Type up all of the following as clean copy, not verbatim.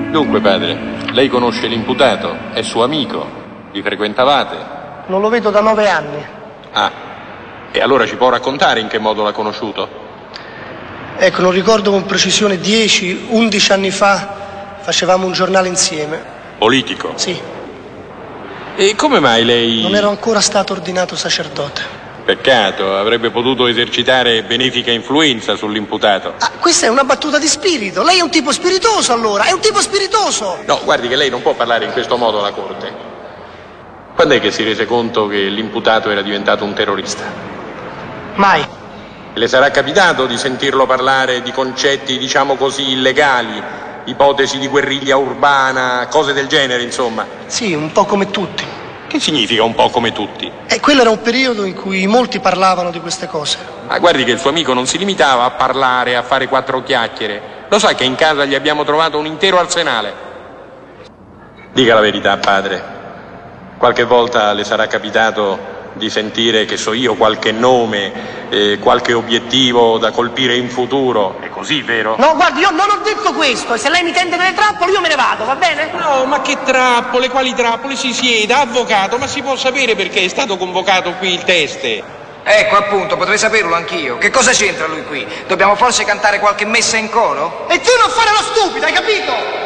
Dunque, padre, lei conosce l'imputato, è suo amico, vi frequentavate? Non lo vedo da 9 anni. Ah, e allora ci può raccontare in che modo l'ha conosciuto? Ecco, non ricordo con precisione, 10-11 anni fa facevamo un giornale insieme. Politico? Sì. E come mai lei... Non ero ancora stato ordinato sacerdote. Peccato, avrebbe potuto esercitare benefica influenza sull'imputato. Ah, questa è una battuta di spirito. Lei è un tipo spiritoso, allora, è un tipo spiritoso. No, guardi che lei non può parlare in questo modo alla corte. Quando è che si rese conto che l'imputato era diventato un terrorista? Mai. Le sarà capitato di sentirlo parlare di concetti, diciamo così, illegali, ipotesi di guerriglia urbana, cose del genere, insomma? Sì, un po' come tutti. Che significa un po' come tutti? Quello era un periodo in cui molti parlavano di queste cose. Ma guardi che il suo amico non si limitava a parlare, a fare 4 chiacchiere. Lo sa che in casa gli abbiamo trovato un intero arsenale? Dica la verità, padre. Qualche volta le sarà capitato di sentire, che so io, qualche nome, qualche obiettivo da colpire in futuro? È così, vero? No, guardi, io non ho detto questo, e se lei mi tende nelle trappole io me ne vado, va bene? No, ma che trappole, quali trappole? Si sieda, avvocato, ma si può sapere perché è stato convocato qui il teste? Ecco, appunto, potrei saperlo anch'io. Che cosa c'entra lui qui? Dobbiamo forse cantare qualche messa in coro? E tu non fare lo stupido, hai capito?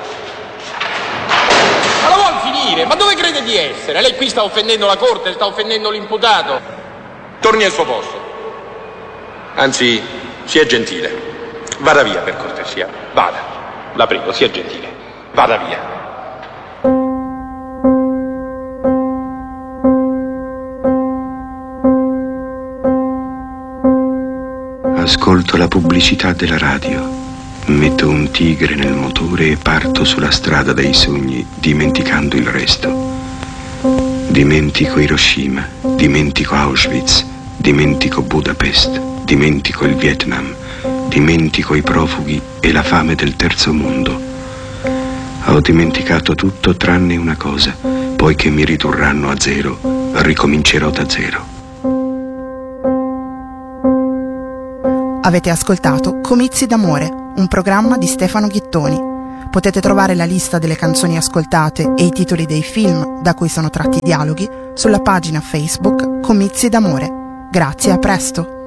Ma la vuol finire? Ma dove crede di essere? Lei qui sta offendendo la corte, sta offendendo l'imputato. Torni al suo posto. Anzi, sia gentile. Vada via, per cortesia. Vada. La prego, sia gentile. Vada via. Ascolto la pubblicità della radio. Metto un tigre nel motore e parto sulla strada dei sogni, dimenticando il resto. Dimentico Hiroshima, dimentico Auschwitz, dimentico Budapest, dimentico il Vietnam, dimentico i profughi e la fame del terzo mondo. Ho dimenticato tutto tranne una cosa, poiché mi ridurranno a zero, ricomincerò da zero. Avete ascoltato Comizi d'amore, un programma di Stefano Ghittoni. Potete trovare la lista delle canzoni ascoltate e i titoli dei film da cui sono tratti i dialoghi sulla pagina Facebook Comizi d'amore. Grazie, a presto!